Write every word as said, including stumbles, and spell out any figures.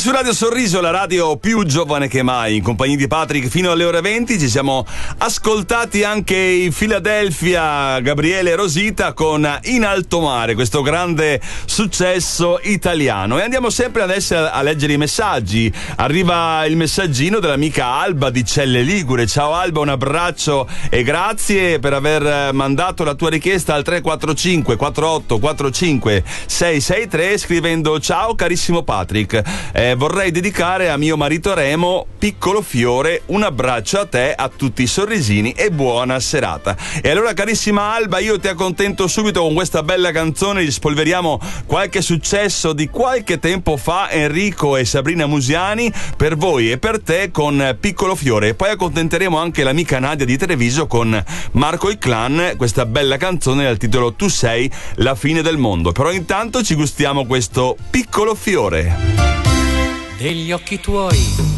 su Radio Sorriso, la radio più giovane che mai, in compagnia di Patrick fino alle ore venti. Ci siamo ascoltati anche in Philadelphia, Gabriele Rosita con In Alto Mare, questo grande successo italiano. E andiamo sempre adesso a leggere i messaggi. Arriva il messaggino dell'amica Alba di Celle Ligure. Ciao Alba, un abbraccio e grazie per aver mandato la tua richiesta al tre quattro cinque quattro otto quattro cinque sei sei tre scrivendo: ciao carissimo Patrick, eh, vorrei dedicare a mio marito Remo Piccolo Fiore, un abbraccio a te, a tutti i sorrisini e buona serata. E allora carissima Alba, io ti accontento subito con questa bella canzone. Rispolveriamo qualche successo di qualche tempo fa, Enrico e Sabrina Musiani, per voi e per te con Piccolo Fiore, e poi accontenteremo anche l'amica Nadia di Treviso con Marco il Clan, questa bella canzone dal titolo Tu sei la fine del mondo. Però intanto ci gustiamo questo Piccolo Fiore. Degli occhi tuoi